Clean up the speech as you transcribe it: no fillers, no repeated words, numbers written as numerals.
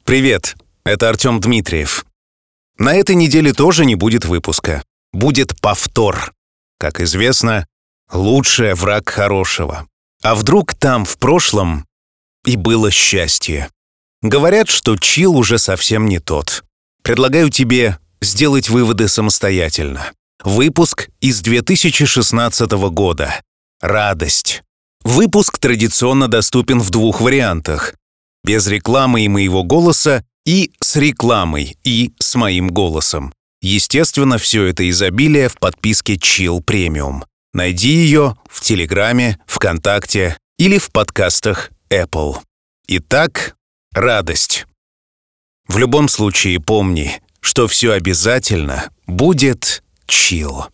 Привет, это Артем Дмитриев. На этой неделе тоже не будет выпуска. Будет повтор. Как известно, лучший враг хорошего. А вдруг там, в прошлом, и было счастье? Говорят, что чил уже совсем не тот. Предлагаю тебе сделать выводы самостоятельно. Выпуск из 2016 года. Радость. Выпуск традиционно доступен в двух вариантах. Без рекламы и моего голоса и с рекламой и с моим голосом. Естественно, все это изобилие в подписке Chill Premium. Найди ее в Телеграме, ВКонтакте или в подкастах Apple. Итак, радость. В любом случае помни, что все обязательно будет chill.